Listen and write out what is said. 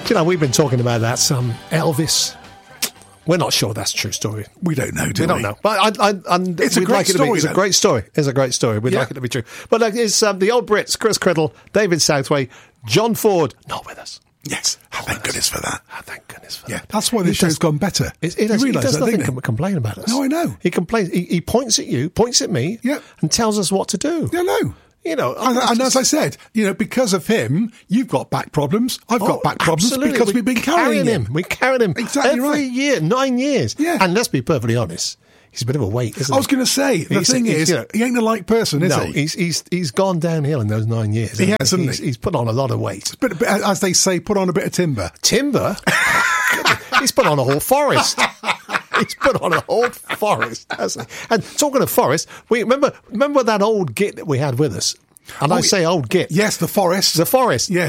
You know, we've been talking about that, Elvis. We're not sure that's a true story. We don't know, do we? We don't know. But It's a great story. It's a great story. It's a great story. We'd like it to be true. But it's the old Brits, Chris Criddle, David Southway, John Ford, not with us. Yes. Thank goodness for that. Thank goodness for Yeah, that. that's why this show's gone better. He does nothing to complain about us. No, I know. He complains. He points at you, points at me, and tells us what to do. Yeah, no. You know, and as I said, because of him, you've got back problems. I've got back problems absolutely. because we've been carrying him. We carried him exactly every year, 9 years. Yeah. And let's be perfectly honest, he's a bit of a weight, isn't he? I was going to say, the thing is, he ain't a light person, is he? He's gone downhill in those 9 years. He has, hasn't he? He's put on a lot of weight. But as they say, put on a bit of timber. Timber? He's put on a whole forest. He's put on a whole forest, hasn't he? And talking of forest, we remember that old git that we had with us? And I say old git. Yes, the forest. The forest. Yeah.